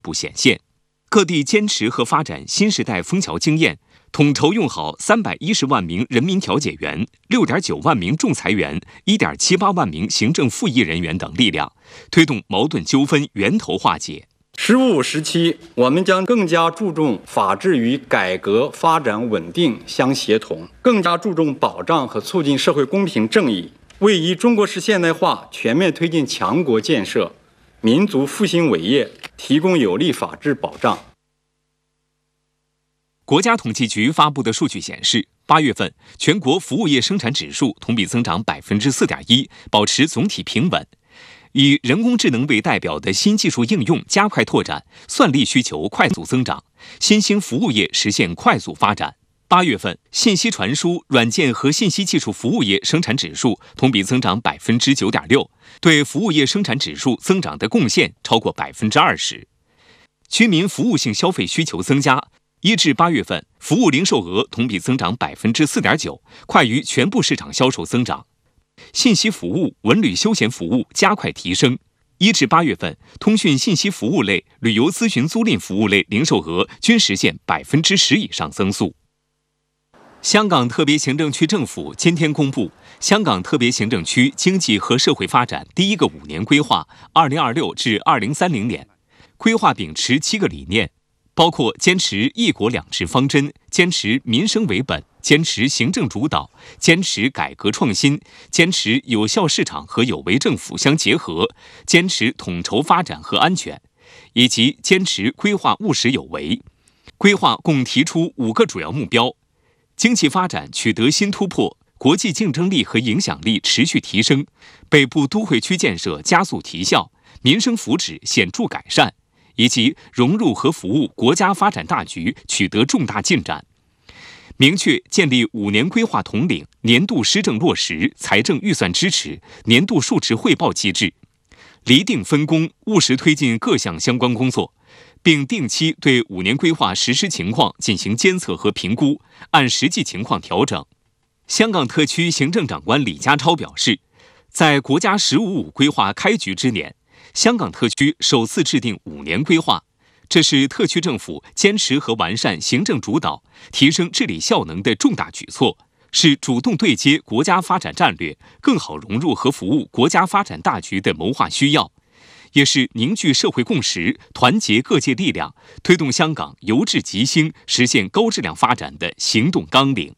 不显现。各地坚持和发展新时代枫桥经验，统筹用好310万名人民调解员、6.9万名仲裁员、1.78万名行政复议人员等力量，推动矛盾纠纷源头化解。 15时期，我们将更加注重法治与改革发展稳定相协同，更加注重保障和促进社会公平正义，为以中国式现代化全面推进强国建设、民族复兴伟业提供有力法治保障。 国家统计局发布的数据显示，8月份全国服务业生产指数同比增长4.1%，保持总体平稳。以人工智能为代表的新技术应用加快拓展，算力需求快速增长，新兴服务业实现快速发展。8月份，信息传输、软件和信息技术服务业生产指数同比增长9.6%，对服务业生产指数增长的贡献超过20%。居民服务性消费需求增加，1至8月份，服务零售额同比增长4.9%，快于全部市场销售增长。信息服务、文旅休闲服务加快提升。1至8月份，通讯信息服务类、旅游咨询租赁服务类零售额均实现10%以上增速。香港特别行政区政府今天公布香港特别行政区经济和社会发展第一个5年规划2026至2030年。规划秉持7个理念，包括坚持一国两制方针，坚持民生为本，坚持行政主导，坚持改革创新，坚持有效市场和有为政府相结合，坚持统筹发展和安全，以及坚持规划务实有为。规划共提出5个主要目标：经济发展取得新突破，国际竞争力和影响力持续提升，北部都会区建设加速提效，民生福祉显著改善，以及融入和服务国家发展大局取得重大进展。明确建立5年规划统领、年度施政落实、财政预算支持、年度数值汇报机制，厘定分工，务实推进各项相关工作，并定期对5年规划实施情况进行监测和评估，按实际情况调整。香港特区行政长官李家超表示，在国家“15+5”规划开局之年，香港特区首次制定5年规划，这是特区政府坚持和完善行政主导、提升治理效能的重大举措，是主动对接国家发展战略、更好融入和服务国家发展大局的谋划需要，也是凝聚社会共识、团结各界力量，推动香港由治及兴、实现高质量发展的行动纲领。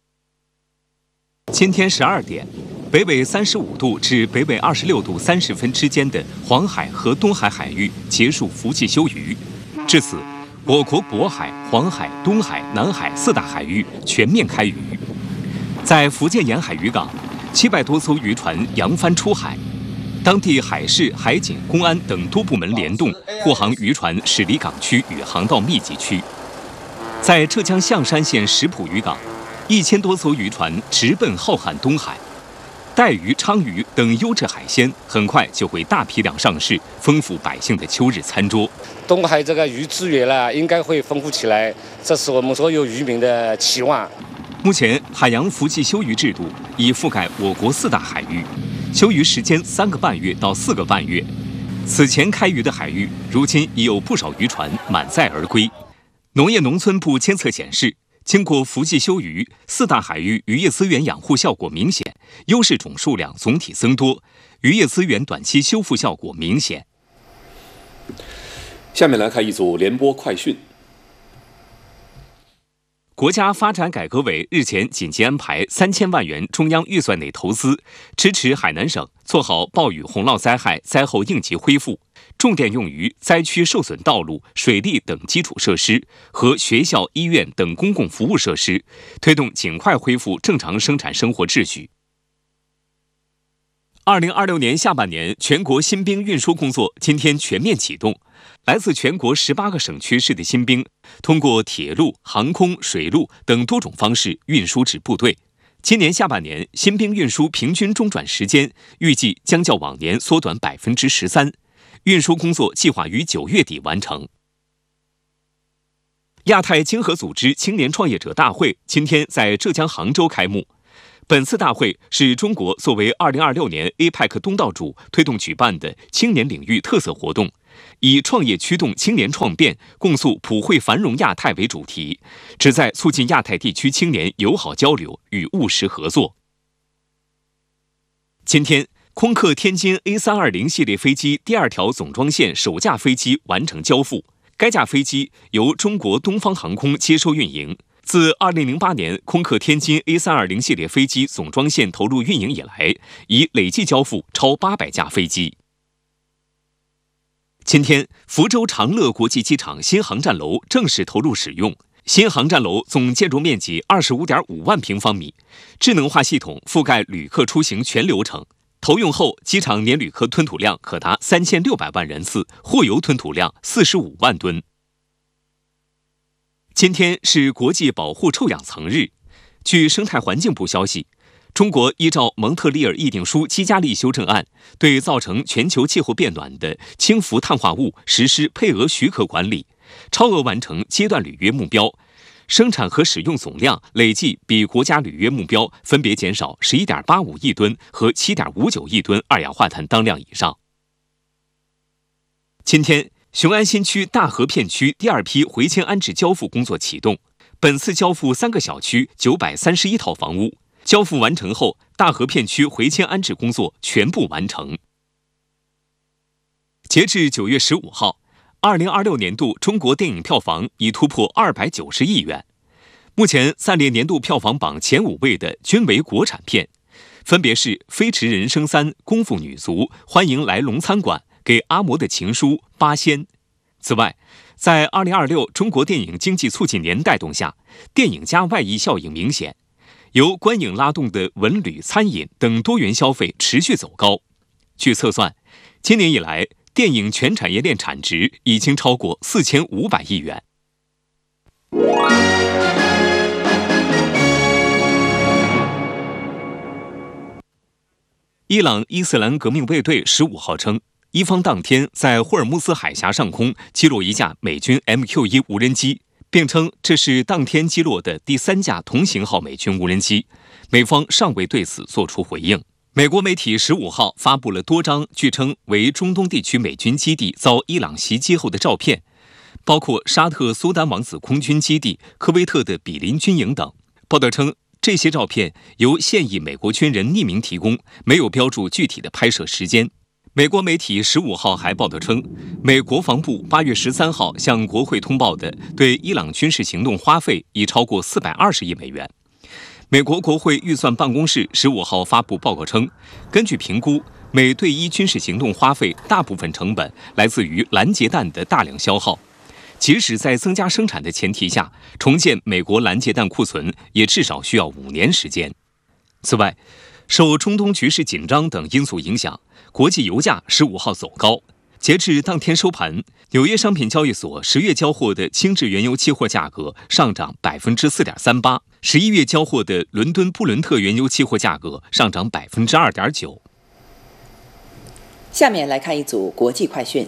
今天12点，北纬35度至北纬26度30分之间的黄海和东海海域结束伏季休渔。至此，我国渤海、黄海、东海、南海4大海域全面开渔。在福建沿海渔港，700多艘渔船扬帆出海，当地海事、海警、公安等多部门联动护航渔船驶离港区与航道密集区。在浙江象山县石浦渔港，1000多艘渔船直奔浩瀚东海，带鱼、鲳鱼等优质海鲜很快就会大批量上市，丰富百姓的秋日餐桌。 东海这个鱼资源呢，应该会丰富起来，这是我们所有渔民的期望。 目前，海洋伏季休渔制度已覆盖我国4大海域，休渔时间3个半月到4个半月。此前开渔的海域，如今已有不少渔船满载而归。农业农村部监测显示，经过伏季休渔，4大海域渔业资源养护效果明显，优势种数量总体增多，渔业资源短期修复效果明显。 下面来看一组联播快讯。 国家发展改革委日前紧急安排3000万元中央预算内投资，支持海南省做好暴雨洪涝灾害灾后应急恢复，重点用于灾区受损道路、水利等基础设施和学校、医院等公共服务设施，推动尽快恢复正常生产生活秩序。2026年下半年全国新兵运输工作今天全面启动，来自全国18个省区市的新兵通过铁路、航空、水路等多种方式运输至部队。今年下半年新兵运输平均中转时间预计将较往年缩短13%，运输工作计划于9月底完成。亚太经合组织青年创业者大会今天在浙江杭州开幕。本次大会是中国作为2026年 APEC 东道主推动举办的青年领域特色活动， 以创业驱动青年创变，共塑普惠繁荣亚太为主题，旨在促进亚太地区青年友好交流与务实合作。今天，空客天津 A320 系列飞机第2条总装线首架飞机完成交付，该架飞机由中国东方航空接收运营。自2008年空客天津 A320 系列飞机总装线投入运营以来，已累计交付超800架飞机。今天，福州长乐国际机场新航站楼正式投入使用。新航站楼总建筑面积25.5万平方米，智能化系统覆盖旅客出行全流程。投用后，机场年旅客吞吐量可达3600万人次，货油吞吐量45万吨。今天是国际保护臭氧层日。据生态环境部消息，中国依照蒙特利尔议定书基加利修正案，对造成全球气候变暖的氢氟碳化物实施配额许可管理，超额完成阶段履约目标，生产和使用总量累计比国家履约目标分别减少11.85亿吨和7.59亿吨二氧化碳当量以上。今天，雄安新区大河片区第2批回迁安置交付工作启动，本次交付3个小区931套房屋。交付完成后，大河片区回迁安置工作全部完成。截至9月15号，2026年度中国电影票房已突破290亿元。目前暂列年度票房榜前5位的均为国产片，分别是《飞驰人生3》、《功夫女足》、《欢迎来龙餐馆》、《给阿嬷的情书》、《八仙》。此外，在2026中国电影经济促进年带动下，电影加外溢效应明显。由观影拉动的文旅、餐饮等多元消费持续走高。据测算，今年以来，电影全产业链产值已经超过4500亿元。伊朗伊斯兰革命卫队15号称，伊方当天在霍尔木兹海峡上空击落一架美军 MQ-1 无人机，并称这是当天击落的第3架同型号美军无人机，美方尚未对此作出回应。美国媒体15号发布了多张据称为中东地区美军基地遭伊朗袭击后的照片，包括沙特苏丹王子空军基地、科威特的比林军营等。报道称，这些照片由现役美国军人匿名提供，没有标注具体的拍摄时间。美国媒体15号还报道称，美国防部8月13号向国会通报的对伊朗军事行动花费已超过420亿美元。美国国会预算办公室15号发布报告称，根据评估，美对伊军事行动花费大部分成本来自于拦截弹的大量消耗，即使在增加生产的前提下，重建美国拦截弹库存也至少需要5年时间。此外，受中东局势紧张等因素影响，国际油价15号走高。截至当天收盘，纽约商品交易所10月交货的轻质原油期货价格上涨 4.38%，11月交货的伦敦布伦特原油期货价格上涨 2.9%。 下面来看一组国际快讯。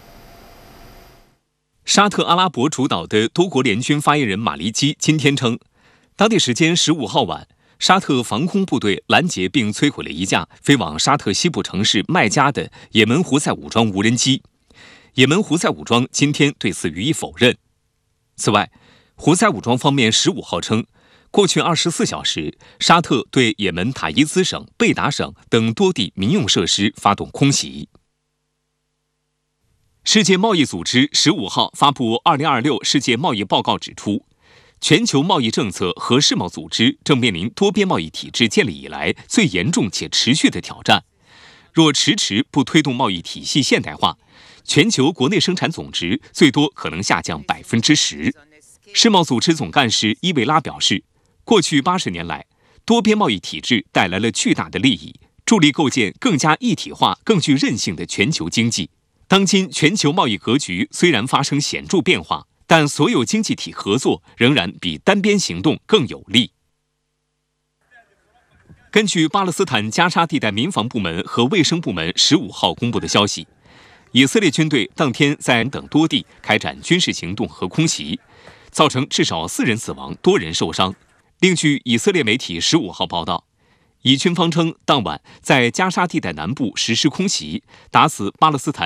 沙特阿拉伯主导的多国联军发言人马利基今天称，当地时间15号晚，沙特防空部队拦截并摧毁了一架飞往沙特西部城市麦加的也门胡塞武装无人机。也门胡塞武装今天对此予以否认。此外，胡塞武装方面15号称，过去24小时，沙特对也门塔伊兹省、贝达省等多地民用设施发动空袭。世界贸易组织15号发布2026世界贸易报告指出，全球贸易政策和世贸组织正面临多边贸易体制建立以来最严重且持续的挑战。若迟迟不推动贸易体系现代化，全球国内生产总值最多可能下降 10%。世贸组织总干事伊维拉表示，过去80年来，多边贸易体制带来了巨大的利益，助力构建更加一体化、更具韧性的全球经济。当今全球贸易格局虽然发生显著变化，但所有经济体合作仍然比单边行动更有利。根据巴勒斯坦加沙地带民防部门和卫生部门15号公布的消息，以色列军队当天在等多地开展军事行动和空袭，造成至少4人死亡，多人受伤。另据以色列媒体15号报道，以军方称当晚在加沙地带南部实施空袭，打死巴勒斯坦